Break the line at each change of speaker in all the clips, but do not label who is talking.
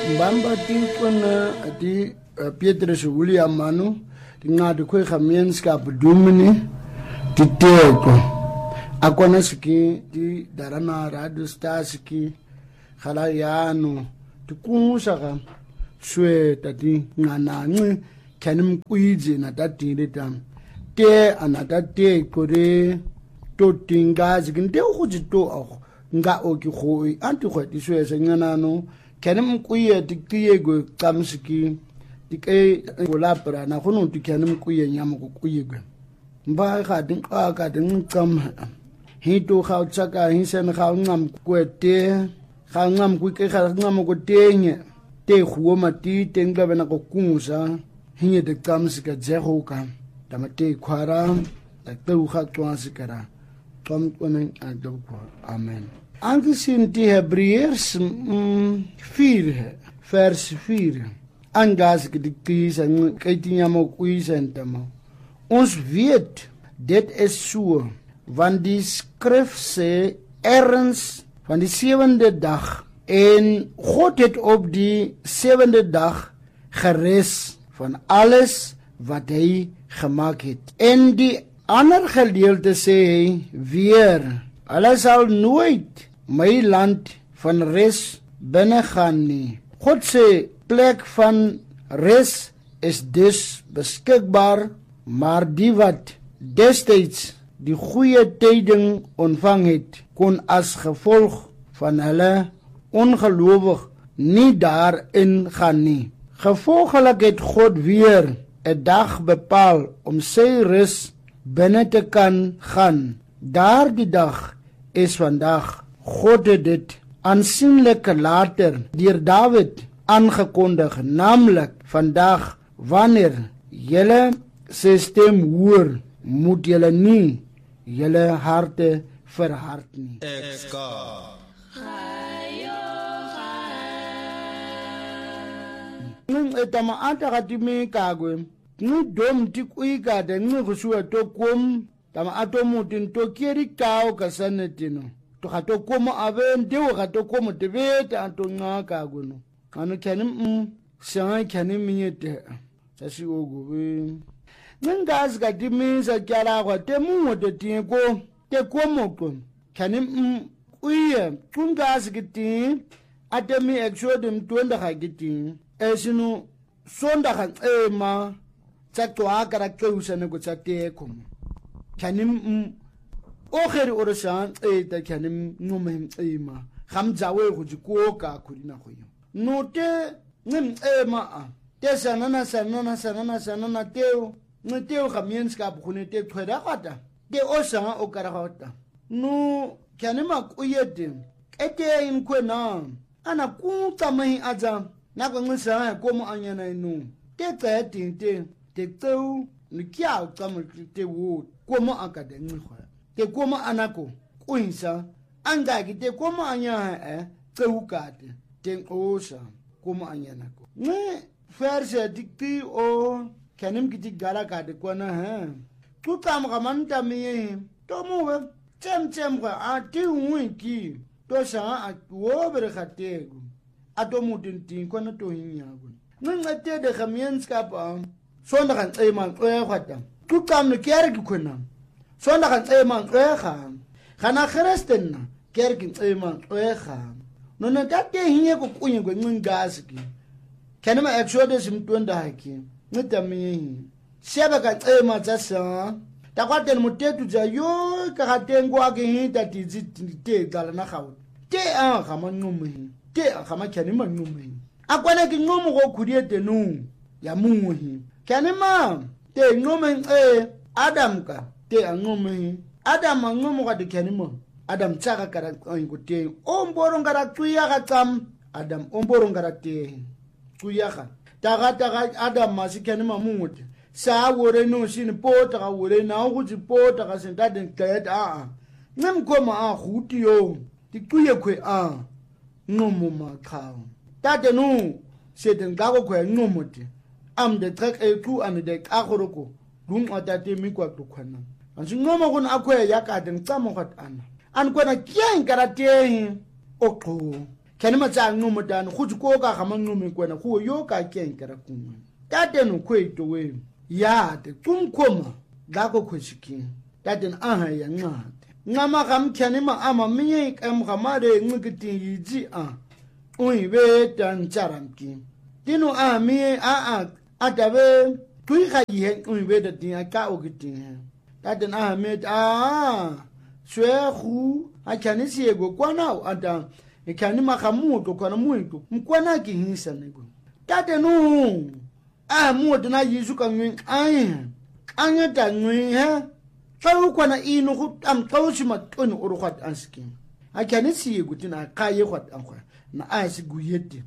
Mbamba tinkona ati Petrus William Manu tingadi kwe gemeenskap dominee titeko akona siki ti darana radio stasiki khala yano tikungusa shwe tati ngananci kanim kuije na tati tam te anatate kore to tinga zikinte ukujito nga oki khoi anti khoti shwe senganano kanim kuye tikiye go kamsiki tikai golapra na khonu tikanim kuye nyama ko kuye go mba ga din kam hito khau tsaka hisen khau ngam kwete khau ngam kuike khau ngam ko tenye te khuoma ti tengla bena ko kungusa hinye de kamsika jehoka tamate khwara takau kha twasikara tom konen adoko amen. Aangezien die Hebreërs 4 vers 4 aangas ik die kies en kyk jy maar kuis en tamo. Ons weet dit is so want die skrif sê erns van die 7de dag en God het op die 7de dag geres van alles wat hy gemaak het. En die ander gedeelte sê weer hulle sal nooit my land van res binne gaan nie. God se plek van res is dus beskikbaar, maar die wat destyds die goeie tyding ontvang het, kon as gevolg van hulle ongelowig nie daarin gaan nie. Gevolglik het God weer 'n dag bepaal om sy res binne te kan gaan. Daardie dag is vandag. God het dit aansienlik later deur Dawid aangekondig, naamlik vandag wanneer julle sy stem hoor, moet julle nie julle harte verhard nie. Etama anta katime kagwe ni dom tikuika de ni kusua to kom tama atomu tin to kieri kao kasanetino to kato komo aven dewo kato komo tebeta anto ngaka gono anu kanim sanga kanim minyete sasi ogo we ngas katime sa kyala kwa temu de tinko te komo kon kanim uye kungas kiti atemi exodum 20 hakiti esinu sonda kan ema tsatwa karakter ne ko tsateko kanim okheri oroshan ta kanim ngumem ema khamjawe go jikoka khulina khoyo note ngem ema te sanana teo noteo khamienska bukhune te khweda khata te osanga okaragota no kanima kuyete ete inkwena ana kutsamahi aza nakwa ngisa komo anyana inu te tete te teu nikia kama te wo komo akade ngkhwa te komo anako kuinsa anga te komo anya teu kate te osa komo anyana ko ne verse dikti o kanim kiti gala kade kwana tu kam kamanta mi to mo chem kwa ati winki to sa atwo ber khatego atomu tin kwana to hinyago ngate de gemeenskap sonda kan ema khwata tu kam no kergi kuna sonda kan ema khwa khana khresten kergi ema khwa no na tate hinye ko kunye ko ngingaski kanema exodus 20 haki ngitami sheba ka ema tsasa takwaten mutetu ja yo ka gatengo akehita tizite dala na gawo te gama ngumuhi te gama kanema ngumuhi akwana ki ngumu go khuriete nu ya munguhi kanema te ngumu adam ka te ngumuhi adam ngumu ka de kanema adam tsaka kara ngote omboro ngara tuya ka tsam adam omboro ngara te tuya ka taga adam masikanema munguti sa wore no sin pota ka wore na go di pota ka senta den klet nem koma huti yo ti kuye kwe ngumu makhaw tate no seten gago kwe ngumuti am de trek ku an de agoroko dum atate mi kwa tukwana ansi ngoma kun akwe yakade ngtsamo khat an kwana kyan karate okho kyani matsa ngumo dan khuti ko ka khama ngumi kwena khu yo ka kenkera kuma tate no kweto we ya te kumkoma gako khushikin tate aha ya ngate ngama gam kyani ma ama minye kam gamare ngikiti yiji ui be tan charamki tinu mi atabe tui ga yi ui be da tin ka ogiti tate me shwe khu kyani si ego kwana ata kyani ma gamu to kwana muito mkwana ki hinsa nego tate no mu na yisu ka ngin anya ta ngin ha tsawu kwana inu ku am tawshi ma tun uru khat anskin kyani si ego tina kaye khat an kwa na asi guyete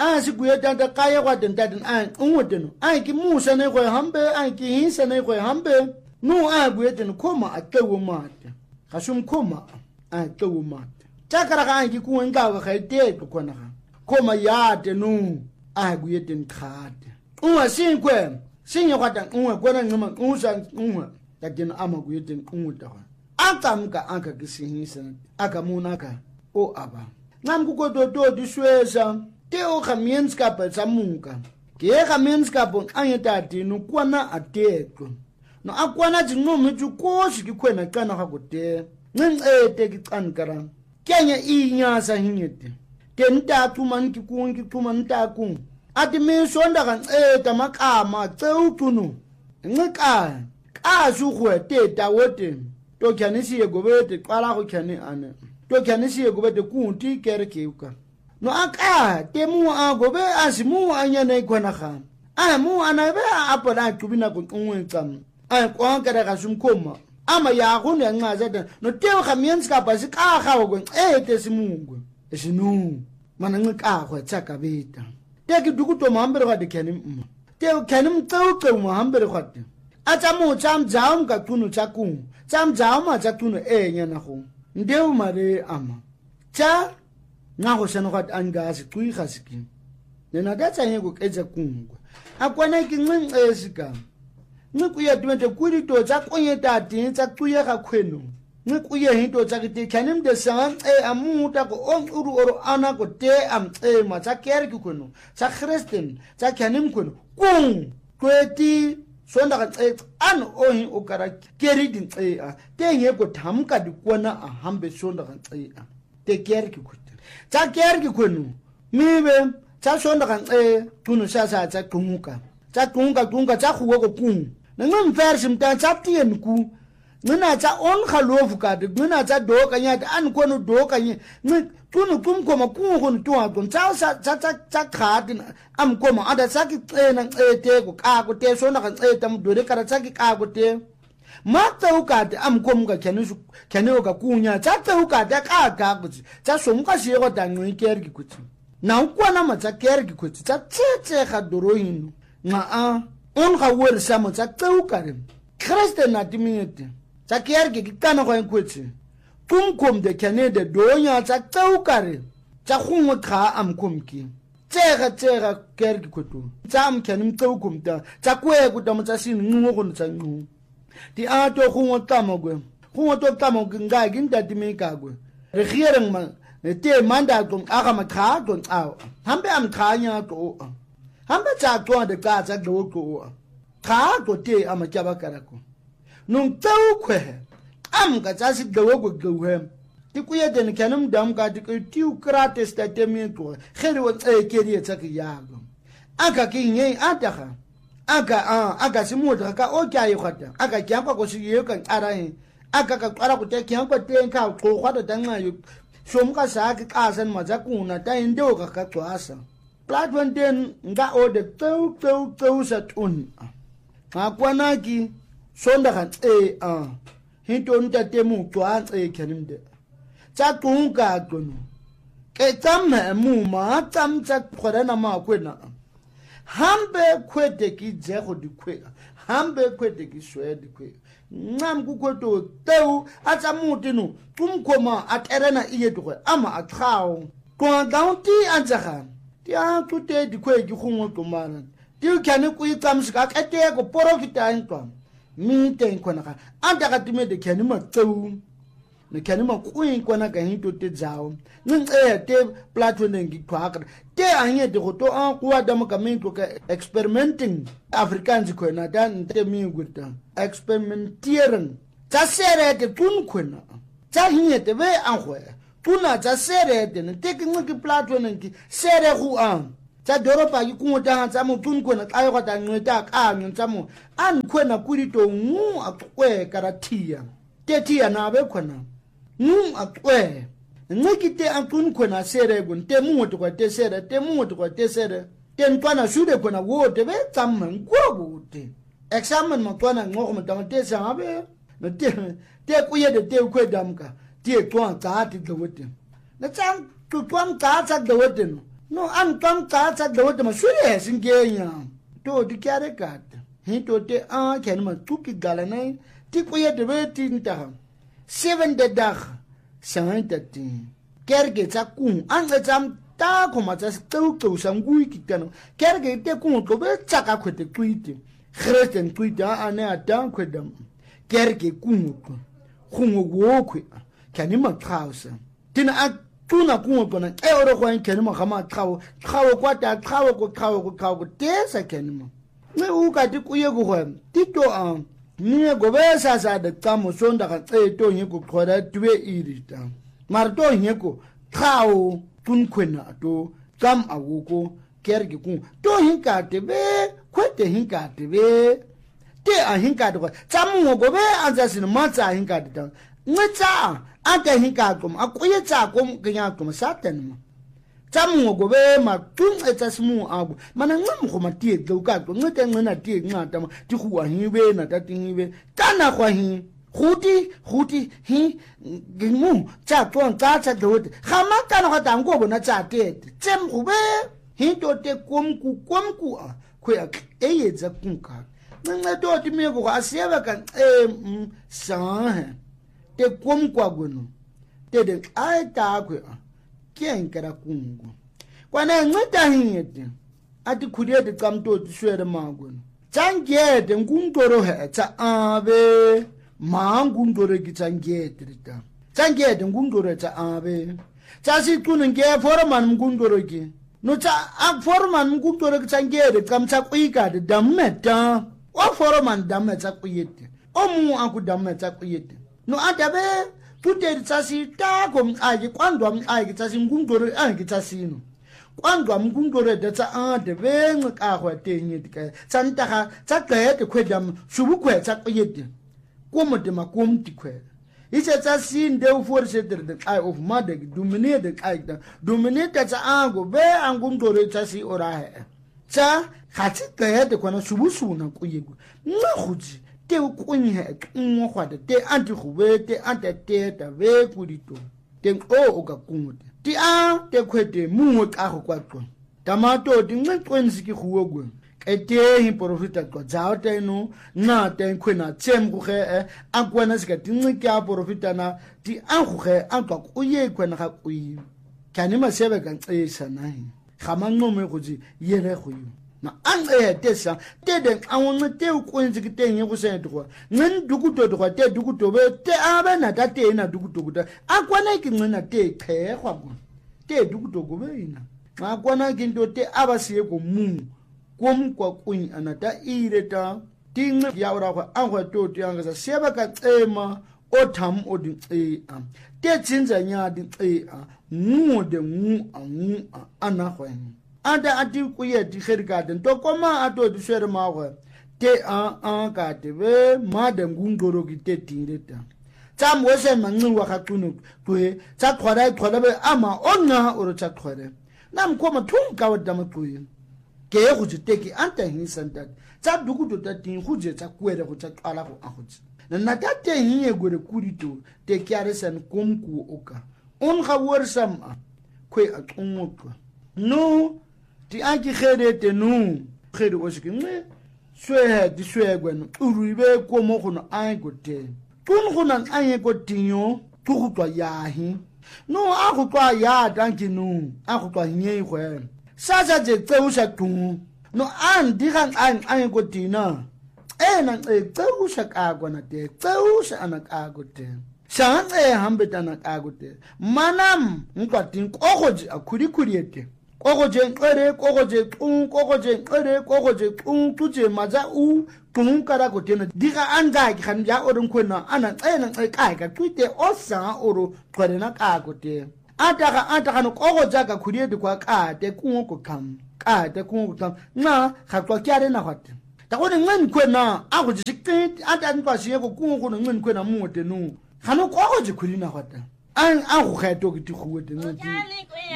da kaye khat den taden unwodeno ki musa ne ko hambe ki hinsa ne ko hambe no guyete no koma atawu mate kasum koma atawu mate takara ga ki ku nga ga khaite to kona koma yate no guyete nkhate unwa sinkwe sinye kwata unwa kona ngama unsa unwa taden ama guyete unwuta akamka anka kisihisa akamunaka o aba ngam ku do diswesa te o khamienska pa samunka ke khamienska bon anyeta dinu kwana ateko no akwana jingomo jukoshi kikwena kana ga gote ngcete kicandikara kenya inyasa hinyete tentatu man kikungi tumantaku ati misonda kanceta makama ceutuno ngika kasugwe teta wote to kyanisi yegobete qala go kyane ane to kyanisi yegobete kunti kerkeuka no aka temu agobe asimu anyane kwana kha mu anabe apola tubina ku unwetsam kwankara ga sumkoma ama ya gone nqaza no teo khamienska basi ka ga go simungu esinu mana ngika go tsaka beta teki dukuto mahambere ga dekenim teo kenim teuke mahambere ga atamu chamjam ka tunu chaku chamjam ma chakunu nyana go ndeu mare ama cha ngago seno ga angasi tui gasiki nena datsa nyego keza kungwa akwana ki nqesika ngikuye twente kuri to tsa konye tati tsa kuye ga khweno ngikuye hinto tsa kite khanim de sang amuta ko uru oro ana ko te ma tsa ker ki khweno tsa kristen tsa khanim khweno kung tweti sonda ga an ohin okara keri din te nge ko thamka di kona hambe sonda ga te ker ki khwete tsa ker ki khweno mibe tsa sonda ga tunu sasa tsa tumuka tsa tsa khuwa ko kung nangam verse mta chaptien ku ngina cha on khalofu ka de ngina cha do ka nya an ko no do ka nya tunu kum ko ma ku ko to ha kon cha kha din am ko ma ada sa ki na te ko ka ko te so na kan tam do de kara cha ki ka ko te ma ta u ka de am ko mu ka kene ka ku nya cha ta u ka de ka ko cha so mu ka sie go da ngwi ker ki ku na ku na ma cha ker ki ku cha che ga doro hinu nga on ga wer samo tsa tsukare kriste na timite tsa kierge kitana go enkwetse kumkom de kanede donya tsa tsukare tsa khungwe kha amkomki tsega kerge kwetu tsa amkhanim tsukum ta tsa kwe ku ta motsa sin ngwe go tsa ngu di ato khungwe tamogwe khungwe to tamogwe nga ginta timika gwe re khiereng ma te manda go aga makha go aw hambe am khanya to hambe tsa twa de ka tsa do ko ka go te ama jaba karako nung tau kwe am ka tsa si do go gwe ti ku ye den kanum dam ka ti tiu krates ta temento khere wo keri tsa ki yago aka ki nye ataka aka si muda ka o kya yi khata aka kya ko si ye kan arahin aka ka ara ku te kya ko te ka ko khata tanga yu som ka sa ki ka san ma za ku na ta inde o ka twasa platwan den nga o de tau sa tun akwana ki sonda kan hinto nta temu twa khanim de cha tunga tunu ke tam mu ma tam cha khorana ma kwena hambe kwete ki je go di kwe hambe kwete ki shwe di kwe ngam ku kweto teu atsa mutinu tumkoma aterena iye to ama akhao kwa daunti anzaga tia tute di kwe ki khungo to mana tiu kyane ku itsamsika kete ko porokita ntwa mi ten kona ka anda ka tume de kyane ma teu ne kanima kuin kwana ka hinto te zao ning te platform ngi kwakra te anye de goto an kwa dam ka min ka experimenting afrikaans ko na dan te mi gurta experimenteren ta sere te tun kwana ta hinye te be an khwe tuna ta sere te ne te ngi platform ngi sere hu an ta doropa ki kunta tsa mo tun kwana ayo ka ta ngita ka ngi tsa mo an kwana kuri to ngu akwe karatia te tia na be kwana akwe ngikite antun kona sere gun te mutu kwa te sere te ntwana shude kona wote be tsamman gogote examen mtwana ngoko mtamate sabe no te kuye de te kwedamka te twan taati dowote na tsam tu twan taata dowote no an twan taata dowote ma shure singenya to dikyare kat hito te a kenma tuki galana ti kuye de be tinta 7 de dag sangatati kerge tsakung anga tsam ta khoma tsa tau sangui kitano kerge te kung to be tsaka khwete twite khresten twite ane atan khwedam kerge kung khungo wokhwe kani ma khausa tina atuna kung to na euro kwa kani ma khama khawo kwata khawo tesa kani ma ne uka ti kuye go tito niye gobesa sa de tamo sonda ka to nyeko khoda twe irita marto nyeko khao tun kwena to tam awuko kergi ku to hinka te be kwete hinka te be te a hinka to tamu gobe anzasin matsa hinka de ngata aka hinka kom akuye tsa kom kenya kom satan tamu gobe ma tun etasmu agu mana ngam ko matie gauka to ngete ngena tie ngata ma ti khuwa hibe na tatingibe tana kwa hi khuti hi gimu cha ton cha dot khama kana ka tango bona cha te tsem khube hi to te komku khoya eyetsa kunka nne to ti me go asiaba kan sa te komku agono te de ai ta kwa kien kara kungu kwana ngata hinyete ati khudete kamto tswere magono tsangete ngundoro he tsa abe mangundoro ki tsangete rita tsangete ngundoro tsa abe tsasi tunu nge forman ngundoro ki no tsa a forman ngundoro ki tsangete kamtsa kuika de dameta o forman dameta kuyete o mu aku dameta kuyete no adabe tute tsasi ta kom aje kwandwa aje tsasi ngundoro aje tsasino kwandwa ngundoro de tsa de benga ka hwa tenyeti ka tsantaka tsa qete khwedam shubukwe tsa kuyete komo de makom tikwe ise tsasi nde u forse de eye of mother dominate de kaida dominate tsa ango be angundoro tsasi ora he tsa khati qete kwana shubusuna kuyego ngakhuji te kunye ngwa khwade te anti khubete antate ta ve pudito te o ka kungote ti a te khwete mungwe ka go kwatwa tamato ti ngqwensi ki khuwogwe ete hi profita ko zao te no na te khwena tsem go ge akwana sika ti ngqi ya profita na ti a go ge a ka kuye khwena ga kuyi kani masebe ka ntsesa nai khamanqome go ji yere go yo na anga tesa tede awon te ukwenzi kitenye kusetwa ngen dukuto to te dukuto be te abe na tate na dukuto kuta akwana kinqena te khekwa ko te dukuto go beina akwana kinto te abasiye ko mu komkwa kunyi anata ireta tinga ya ora kwa angwa to te anga sa seba ka tsema otham odi te tsinza nya di mu de mu anahwen anda ati kuye di khergaden to koma ato di shere mawe te ka te be madam ngundoro ki te tireta tsam wese manqwa ka tunu kuye tsa khwara be ama onna oro tsa khwara nam koma thung ka wadama kuye ke go teki anta hinsantat tsa dukuto ta tin khuje tsa kwere go tsa tsala go agutse na ta te hinye gore kurito te kyare san komku oka on ga worsam kwe atungotwa no ti anki khere te nu khere o shikne swe di swe gwen uruibe ko mo khono an gote tun khonan an ko tinyo tu khutwa yahi no a khutwa ya danki nu a khutwa nye khwe sa je tseusha tu no an di kan an ko tina na tseusha ka gona te tseusha ana ka gote Shange hambe tana kagote. Manam nkwatin kogoje akuri kogoje nkere kogoje tuje maza u kara gotena diga anga kan ya orun kwena ana tsena kai ka tuite osa oro kwarena kagote. Ata no kogoja ka kuriete kwa kate kungo kam. Na khatwa kyare na hwate. Takone ngwen kwena akujikte ata nkwashiye ko kungo ngwen kwena muote nu. Khano kogoje kurina hwate. An go kgetho ke tikhuwe teng.